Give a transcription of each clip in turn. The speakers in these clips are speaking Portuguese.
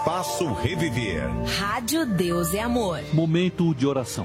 Espaço Reviver. Rádio Deus é Amor. Momento de oração.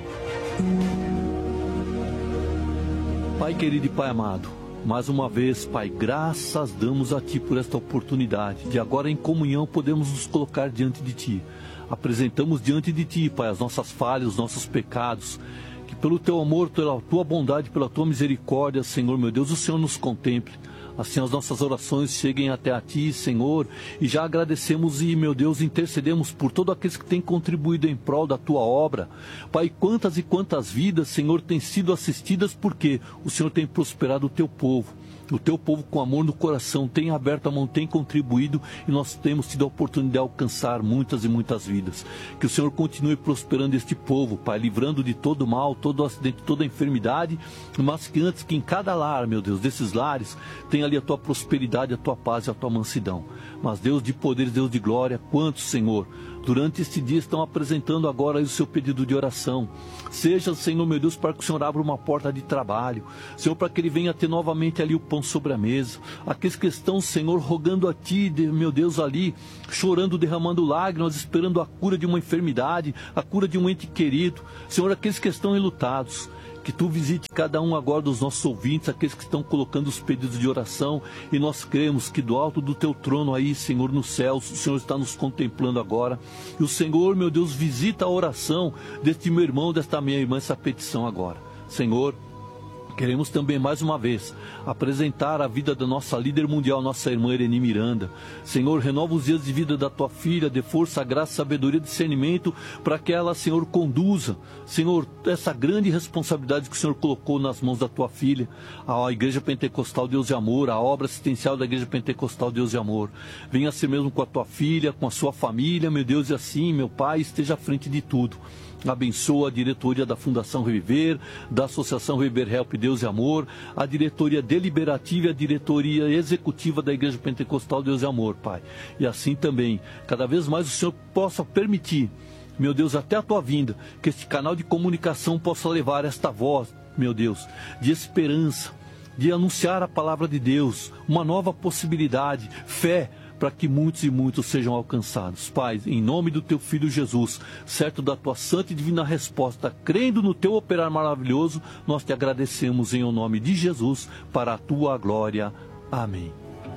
Pai querido e Pai amado, mais uma vez, Pai, graças damos a Ti por esta oportunidade de agora em comunhão podemos nos colocar diante de Ti. Apresentamos diante de Ti, Pai, as nossas falhas, os nossos pecados, que pelo Teu amor, pela Tua bondade, pela Tua misericórdia, Senhor meu Deus, o Senhor nos contemple. Assim as nossas orações cheguem até a Ti, Senhor, e já agradecemos e, meu Deus, intercedemos por todos aqueles que têm contribuído em prol da Tua obra. Pai, quantas e quantas vidas, Senhor, têm sido assistidas porque o Senhor tem prosperado o Teu povo. O Teu povo com amor no coração tem aberto a mão, tem contribuído e nós temos tido a oportunidade de alcançar muitas e muitas vidas. Que o Senhor continue prosperando este povo, Pai, livrando de todo mal, todo acidente, toda enfermidade, mas que antes que em cada lar, meu Deus, desses lares, tenha ali a Tua prosperidade, a Tua paz e a Tua mansidão. Mas Deus de poderes, Deus de glória, quantos, Senhor, durante este dia estão apresentando agora o seu pedido de oração. Seja, Senhor meu Deus, para que o Senhor abra uma porta de trabalho. Senhor, para que ele venha ter novamente ali o pão sobre a mesa. Aqueles que estão, Senhor, rogando a Ti, meu Deus, ali, chorando, derramando lágrimas, esperando a cura de uma enfermidade, a cura de um ente querido. Senhor, aqueles que estão enlutados. Que Tu visite cada um agora dos nossos ouvintes, aqueles que estão colocando os pedidos de oração, e nós cremos que do alto do Teu trono aí, Senhor, nos céus, o Senhor está nos contemplando agora, e o Senhor, meu Deus, visita a oração deste meu irmão, desta minha irmã, essa petição agora. Senhor, queremos também, mais uma vez, apresentar a vida da nossa líder mundial, nossa irmã Ereni Miranda. Senhor, renova os dias de vida da Tua filha, dê força, graça, sabedoria, discernimento, para que ela, Senhor, conduza, Senhor, essa grande responsabilidade que o Senhor colocou nas mãos da Tua filha, a Igreja Pentecostal Deus de Amor, a obra assistencial da Igreja Pentecostal Deus de Amor. Venha ser mesmo com a Tua filha, com a sua família, meu Deus, e assim, meu Pai, esteja à frente de tudo. Abençoa a diretoria da Fundação Reviver, da Associação Reviver Help Deus e Amor, a diretoria deliberativa e a diretoria executiva da Igreja Pentecostal Deus e Amor, Pai. E assim também, cada vez mais o Senhor possa permitir, meu Deus, até a Tua vinda, que este canal de comunicação possa levar esta voz, meu Deus, de esperança, de anunciar a palavra de Deus, uma nova possibilidade, fé, para que muitos e muitos sejam alcançados. Pai, em nome do Teu Filho Jesus, certo da Tua santa e divina resposta, crendo no Teu operar maravilhoso, nós Te agradecemos em nome de Jesus, para a Tua glória. Amém.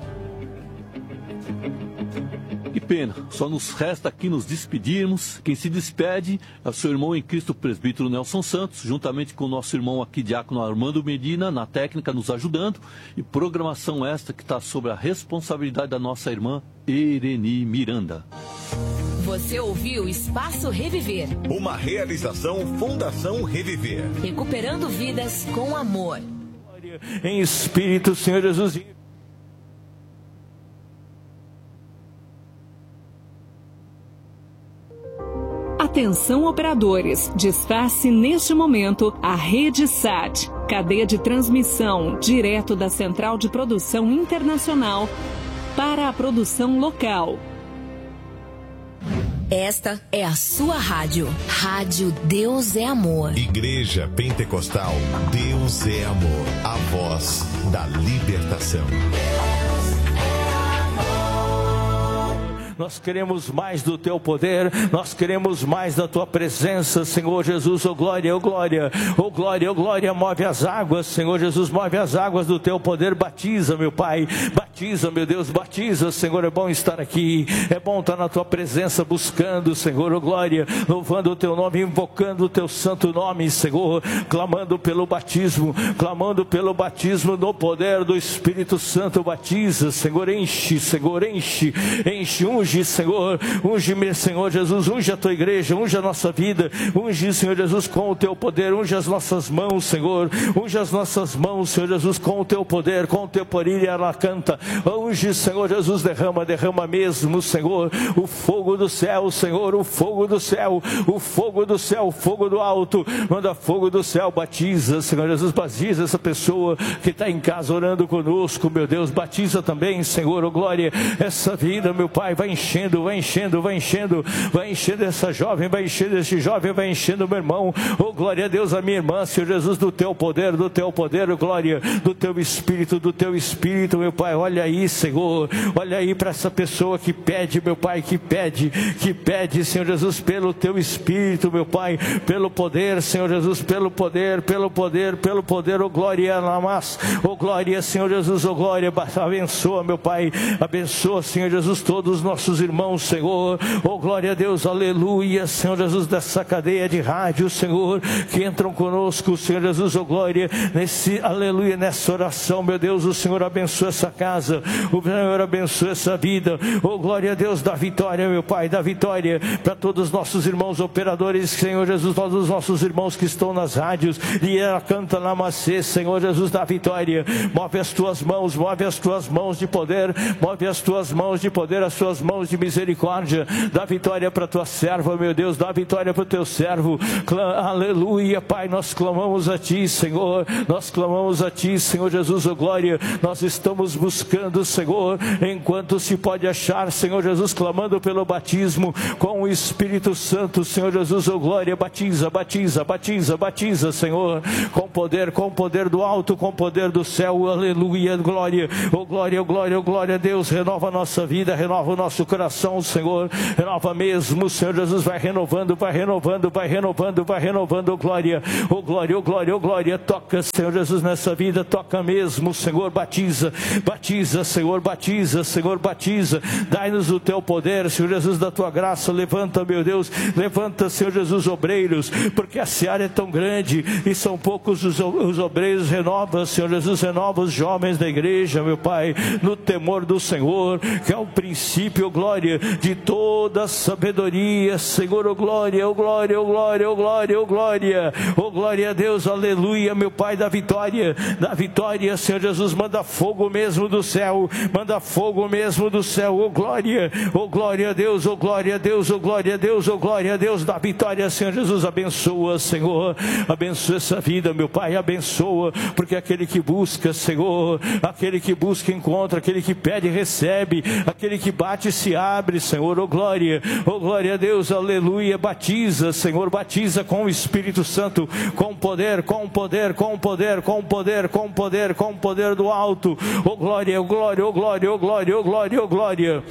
Que pena, só nos resta aqui nos despedirmos. Quem se despede é o seu irmão em Cristo, presbítero Nelson Santos, juntamente com o nosso irmão aqui, diácono Armando Medina, na técnica, nos ajudando. E programação esta que está sobre a responsabilidade da nossa irmã Ereni Miranda. Você ouviu Espaço Reviver. Uma realização Fundação Reviver. Recuperando vidas com amor. Em espírito, Senhor Jesus. Atenção operadores, despace neste momento a Rede SAT, cadeia de transmissão direto da Central de Produção Internacional para a produção local. Esta é a sua rádio. Rádio Deus é Amor. Igreja Pentecostal Deus é Amor. A voz da libertação. Nós queremos mais do Teu poder, nós queremos mais da Tua presença, Senhor Jesus. Oh glória, oh glória, oh glória, oh glória. Move as águas, Senhor Jesus, move as águas do Teu poder. Batiza, meu Pai, batiza, meu Deus, batiza, Senhor. É bom estar aqui, é bom estar na Tua presença, buscando, Senhor, oh glória, louvando o Teu nome, invocando o Teu santo nome, Senhor, clamando pelo batismo no poder do Espírito Santo. Batiza, Senhor, enche, Senhor, enche, unge, Senhor, unge-me, Senhor Jesus, unge a Tua igreja, unge a nossa vida, unge, Senhor Jesus, com o Teu poder, unge as nossas mãos, Senhor, unge as nossas mãos, Senhor Jesus, com o Teu poder, com o Teu poder, ela canta, unge, Senhor Jesus, derrama mesmo, Senhor, o fogo do céu, Senhor, o fogo do céu, o fogo do céu, o fogo do alto, manda fogo do céu, batiza, Senhor Jesus, batiza essa pessoa que está em casa orando conosco, meu Deus, batiza também, Senhor, oh glória, essa vida, meu Pai, vai enchendo essa jovem, vai enchendo esse jovem, vai enchendo meu irmão, oh glória a Deus, a minha irmã, Senhor Jesus, do Teu poder, oh glória, do Teu Espírito, meu Pai, olha olha aí, Senhor, olha aí para essa pessoa que pede, meu Pai, que pede, Senhor Jesus, pelo Teu Espírito, meu Pai, pelo poder, Senhor Jesus, pelo poder, oh glória, oh glória, Senhor Jesus, oh glória, abençoa, meu Pai, abençoa, Senhor Jesus, todos os nossos irmãos, Senhor, oh glória a Deus, aleluia, Senhor Jesus, dessa cadeia de rádio, Senhor, que entram conosco, Senhor Jesus, oh glória, aleluia, nessa oração, meu Deus, o Senhor abençoa essa casa, o Senhor abençoa essa vida, oh glória a Deus, dá vitória, meu Pai, dá vitória para todos os nossos irmãos operadores, Senhor Jesus, todos os nossos irmãos que estão nas rádios, e ela canta na macê, Senhor Jesus, dá vitória, move as tuas mãos de poder, move as tuas mãos de poder, as tuas mãos de misericórdia, dá vitória para tua serva, meu Deus, dá vitória para o teu servo, aleluia, Pai, nós clamamos a Ti, Senhor, nós clamamos a Ti, Senhor Jesus, oh glória, nós estamos buscando, Senhor, enquanto se pode achar, Senhor Jesus, clamando pelo batismo com o Espírito Santo, Senhor Jesus, oh glória, batiza, Senhor, com poder do alto, com poder do céu, aleluia, glória, oh glória, oh glória, oh glória a Deus, renova a nossa vida, renova o nosso coração, Senhor, renova mesmo, Senhor Jesus, vai renovando, oh glória, oh glória, oh glória, oh glória, toca, Senhor Jesus, nessa vida, toca mesmo, Senhor, batiza, Senhor, batiza, dai-nos o teu poder, Senhor Jesus, da tua graça, levanta, meu Deus, levanta, Senhor Jesus, obreiros, porque a seara é tão grande, e são poucos os obreiros, renova, Senhor Jesus, renova os jovens da igreja, meu Pai, no temor do Senhor, que é o princípio, oh glória, de toda a sabedoria, Senhor, oh glória, oh glória, oh glória, oh glória, oh glória, oh glória a Deus, aleluia, meu Pai, da vitória, Senhor Jesus, manda fogo mesmo do céu, oh glória a Deus, oh glória a Deus, oh glória a Deus, oh glória a Deus, da vitória, Senhor Jesus, abençoa, Senhor, abençoa essa vida, meu Pai, abençoa, porque aquele que busca, Senhor, aquele que busca encontra, aquele que pede recebe, aquele que bate se abre, Senhor, oh glória a Deus, aleluia, batiza, Senhor, batiza com o Espírito Santo, com poder do alto, oh glória, oh glória, oh glória, oh glória, oh glória, oh glória.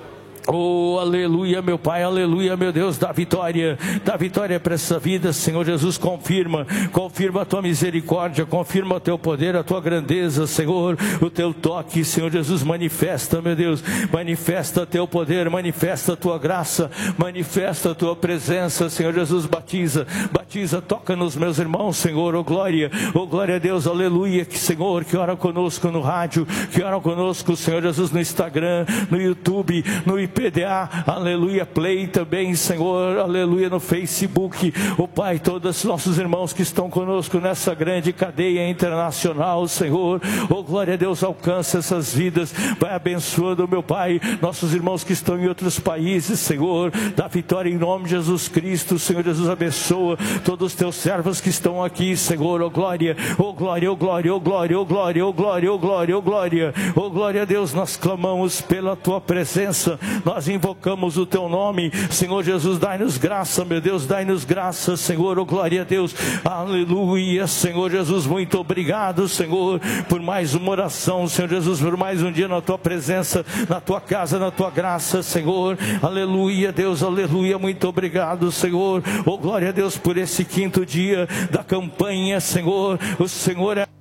Oh, aleluia, meu Pai, aleluia, meu Deus, dá vitória para essa vida, Senhor Jesus, confirma a tua misericórdia, confirma o teu poder, a tua grandeza, Senhor, o teu toque, Senhor Jesus, manifesta, meu Deus, manifesta teu poder, manifesta a tua graça, manifesta a tua presença, Senhor Jesus, batiza, toca nos meus irmãos, Senhor, oh glória a Deus, aleluia, que Senhor, que ora conosco no rádio, que ora conosco, Senhor Jesus, no Instagram, no YouTube, no IPDA, aleluia, Play também, Senhor, aleluia, no Facebook, oh Pai, todos os nossos irmãos que estão conosco nessa grande cadeia internacional, Senhor, oh glória a Deus, alcança essas vidas, vai abençoando, meu Pai, nossos irmãos que estão em outros países, Senhor, dá vitória em nome de Jesus Cristo, Senhor Jesus, abençoa todos os teus servos que estão aqui, Senhor, oh glória, oh glória, oh glória, oh glória, oh glória, oh glória, oh glória, oh glória, oh glória a Deus, nós clamamos pela tua presença, nós invocamos o teu nome, Senhor Jesus, dai-nos graça, meu Deus, dai-nos graça, Senhor, oh glória a Deus, aleluia, Senhor Jesus, muito obrigado, Senhor, por mais uma oração, Senhor Jesus, por mais um dia na tua presença, na tua casa, na tua graça, Senhor, aleluia, Deus, aleluia, muito obrigado, Senhor, oh glória a Deus, por esse quinto dia da campanha, Senhor, o Senhor é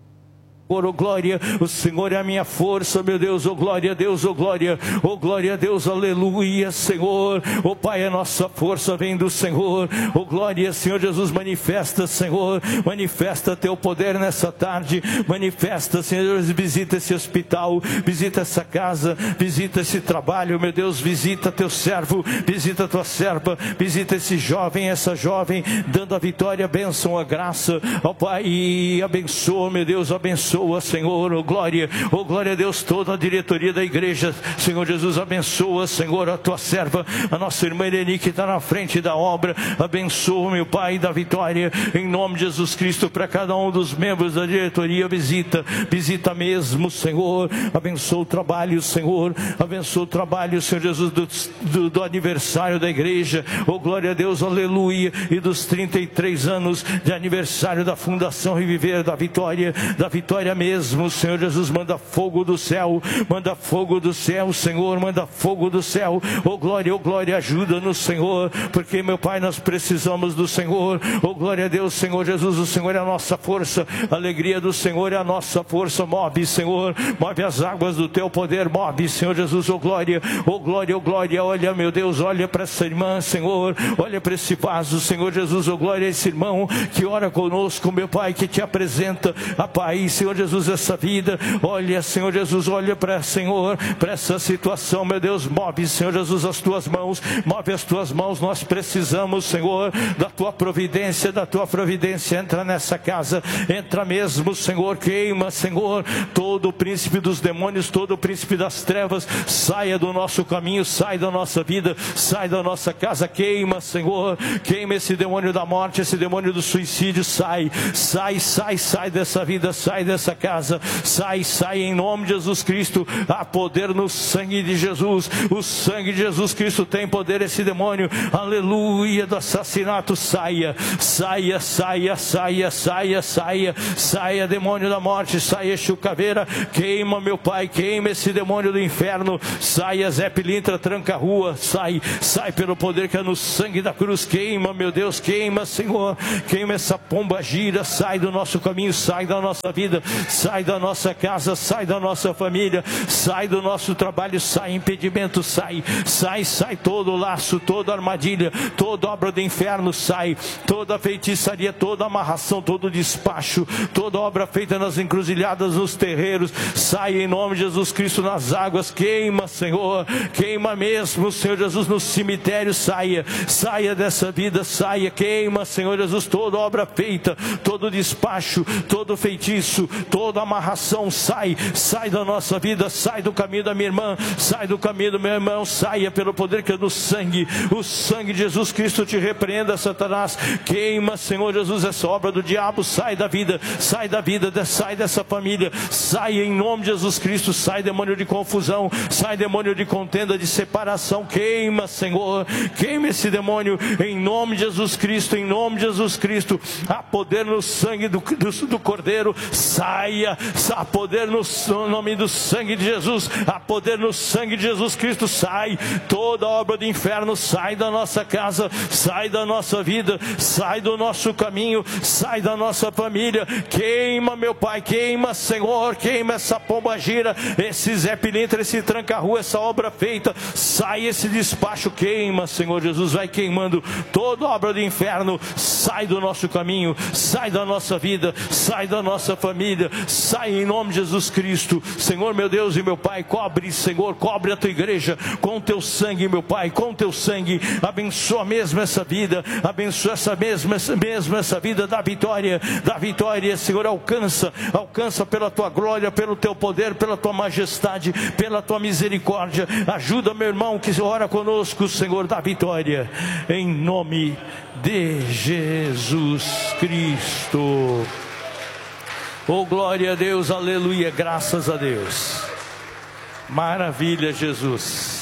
oh glória, o Senhor é a minha força, meu Deus, oh glória a Deus, oh glória a Deus, aleluia, Senhor, oh Pai, a nossa força vem do Senhor, oh glória, Senhor Jesus, manifesta, Senhor, manifesta teu poder nessa tarde, manifesta, Senhor, visita esse hospital, visita essa casa, visita esse trabalho, meu Deus, visita teu servo, visita tua serva, visita esse jovem, essa jovem, dando a vitória, a bênção, a graça, ó Pai, e abençoa, meu Deus, abençoa, Senhor, oh glória a Deus, toda a diretoria da igreja, Senhor Jesus, abençoa, Senhor, a tua serva, a nossa irmã Irene que está na frente da obra, abençoa, meu Pai, da vitória, em nome de Jesus Cristo, para cada um dos membros da diretoria, visita mesmo, Senhor, abençoa o trabalho, Senhor, Senhor Jesus, do aniversário da igreja, oh glória a Deus, aleluia, e dos 33 anos de aniversário da Fundação Reviver, da vitória agora mesmo, Senhor Jesus, manda fogo do céu, Senhor, manda fogo do céu. Oh glória, ajuda-nos, Senhor, porque, meu Pai, nós precisamos do Senhor. Oh glória a Deus, Senhor Jesus, o Senhor é a nossa força, a alegria do Senhor é a nossa força. Move, Senhor, move as águas do teu poder, move, Senhor Jesus. Oh glória, olha, meu Deus, olha para essa irmã, Senhor, olha para esse vaso, Senhor Jesus. Oh glória a esse irmão que ora conosco, meu Pai, que te apresenta, Pai, Senhor Jesus, essa vida. Olha, Senhor Jesus, olha para, Senhor, para essa situação, meu Deus. Move, Senhor Jesus, as tuas mãos, move as tuas mãos. Nós precisamos, Senhor, da tua providência, entra nessa casa, entra mesmo, Senhor. Queima, Senhor, todo o príncipe dos demônios, todo o príncipe das trevas, saia do nosso caminho, sai da nossa vida, sai da nossa casa. Queima, Senhor, queima esse demônio da morte, esse demônio do suicídio. Sai dessa vida, sai dessa casa, sai em nome de Jesus Cristo. Há poder no sangue de Jesus, o sangue de Jesus Cristo tem poder. Esse demônio, aleluia, do assassinato, saia, demônio da morte, saia, chucaveira, queima, meu Pai, queima esse demônio do inferno, saia, Zé Pilintra, tranca a rua, sai pelo poder que é no sangue da cruz. Queima, meu Deus, queima, Senhor, queima essa pomba gira, sai do nosso caminho, sai da nossa vida, sai da nossa casa, sai da nossa família, sai do nosso trabalho, sai impedimento, sai todo laço, toda armadilha, toda obra do inferno, sai toda feitiçaria, toda amarração, todo despacho, toda obra feita nas encruzilhadas, nos terreiros, sai em nome de Jesus Cristo nas águas. Queima, Senhor, queima mesmo, Senhor Jesus, no cemitério, saia dessa vida, queima, Senhor Jesus, toda obra feita, todo despacho, todo feitiço, toda amarração, sai da nossa vida, sai do caminho da minha irmã, sai do caminho do meu irmão, saia pelo poder que é no sangue, o sangue de Jesus Cristo. Te repreenda, Satanás, queima, Senhor Jesus, essa obra do diabo, sai dessa família, sai em nome de Jesus Cristo, sai demônio de confusão, sai demônio de contenda, de separação, queima, Senhor, queima esse demônio em nome de Jesus Cristo, há poder no sangue do Cordeiro, saia, há poder no nome do sangue de Jesus, há poder no sangue de Jesus Cristo, sai toda obra do inferno, sai da nossa casa, sai da nossa vida, sai do nosso caminho, sai da nossa família. Queima, meu Pai, queima, Senhor, queima essa pomba gira, esse Zé Pilintra, esse tranca-rua, essa obra feita, sai esse despacho, queima, Senhor Jesus, vai queimando toda obra do inferno, sai do nosso caminho, sai da nossa vida, sai da nossa família, sai em nome de Jesus Cristo. Senhor, meu Deus e meu Pai, cobre, Senhor, cobre a tua igreja com teu sangue, meu Pai, com teu sangue, abençoa mesmo essa vida, abençoa essa vida, da vitória, Senhor, alcança pela tua glória, pelo teu poder, pela tua majestade, pela tua misericórdia. Ajuda meu irmão que ora conosco, Senhor, da vitória, em nome de Jesus Cristo. Oh glória a Deus, aleluia, graças a Deus, maravilha, Jesus.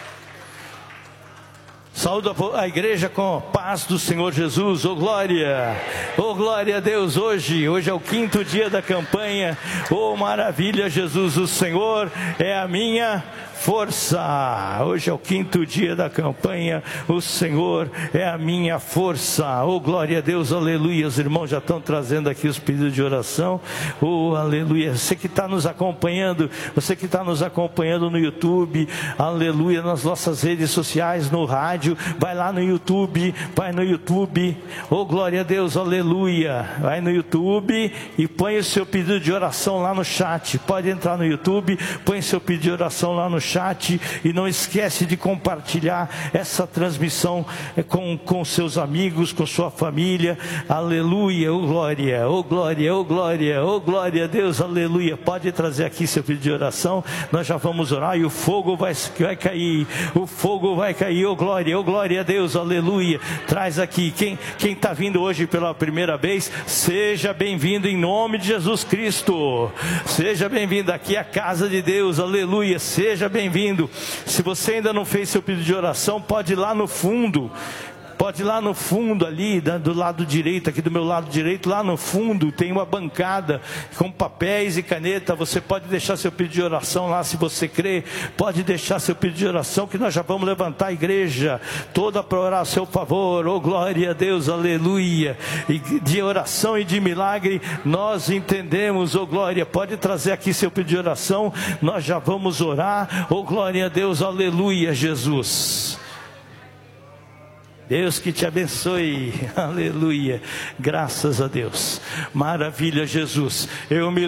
Saúde a igreja com a paz do Senhor Jesus. Oh glória a Deus. Hoje é o 5º dia da campanha. Oh maravilha, Jesus, o Senhor é a minha força. Hoje é o 5º dia da campanha, o Senhor é a minha força. Oh glória a Deus, aleluia. Os irmãos já estão trazendo aqui os pedidos de oração. Oh aleluia. Você que está nos acompanhando, no YouTube, aleluia, nas nossas redes sociais, no rádio, vai lá no YouTube, oh glória a Deus, aleluia, vai no YouTube e põe o seu pedido de oração lá no chat. Pode entrar no YouTube, põe seu pedido de oração lá no chat e não esquece de compartilhar essa transmissão com seus amigos, com sua família. Aleluia, oh glória, oh glória, oh glória, oh glória a Deus, aleluia. Pode trazer aqui seu pedido de oração, nós já vamos orar e o fogo vai cair, oh glória a Deus, aleluia. Traz aqui, quem está vindo hoje pela primeira vez, seja bem-vindo em nome de Jesus Cristo, seja bem-vindo aqui à casa de Deus, aleluia, seja bem-vindo. Se você ainda não fez seu pedido de oração, pode ir lá no fundo, Pode ir lá no fundo ali, do lado direito, aqui do meu lado direito, lá no fundo tem uma bancada com papéis e caneta. Você pode deixar seu pedido de oração lá, se você crê. Pode deixar seu pedido de oração, que nós já vamos levantar a igreja toda para orar a seu favor. Oh, glória a Deus, aleluia. E de oração e de milagre nós entendemos, oh glória. Pode trazer aqui seu pedido de oração, nós já vamos orar. Oh, glória a Deus, aleluia, Jesus. Deus que te abençoe, aleluia, graças a Deus, maravilha, Jesus. Eu me